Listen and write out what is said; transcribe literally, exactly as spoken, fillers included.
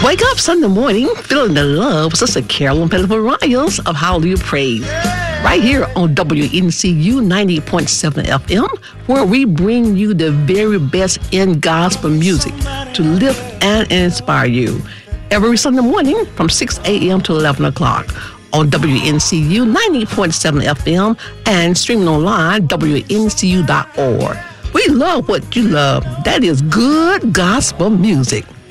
Wake up Sunday morning feeling the love with Sister Carolyn Pettiford Riles of Hallelujah Praise. Right here on W N C U ninety point seven F M, where we bring you the very best in gospel music to lift and inspire you. Every Sunday morning from six a.m. to eleven o'clock on W N C U ninety point seven F M and streaming online W N C U dot org. We love what you love. That is good gospel music.